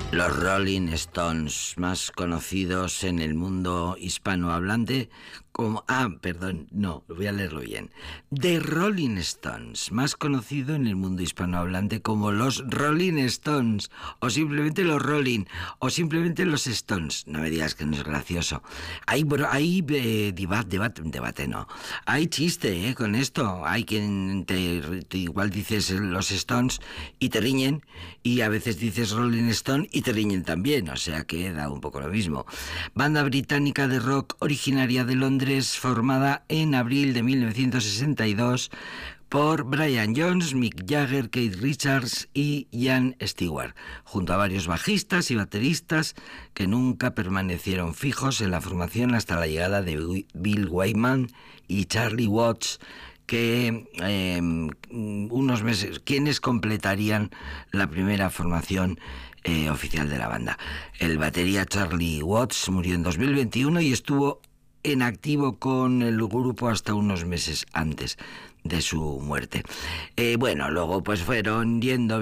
Los Rolling Stones, más conocidos en el mundo hispanohablante como... voy a leerlo bien. The Rolling Stones, más conocido en el mundo hispanohablante como los Rolling Stones, o simplemente los Rolling, o simplemente los Stones. No me digas que no es gracioso. Hay debate, no. Hay chiste, con esto. Hay quien te igual dices los Stones y te riñen, y a veces dices Rolling Stone y te riñen también, o sea que da un poco lo mismo. Banda británica de rock originaria de Londres, formada en abril de 1962 por Brian Jones, Mick Jagger, Keith Richards y Ian Stewart, junto a varios bajistas y bateristas que nunca permanecieron fijos en la formación hasta la llegada de Bill Wyman y Charlie Watts, que unos meses, quienes completarían la primera formación oficial de la banda. El batería Charlie Watts murió en 2021 y estuvo en activo con el grupo hasta unos meses antes de su muerte. Luego pues fueron yendo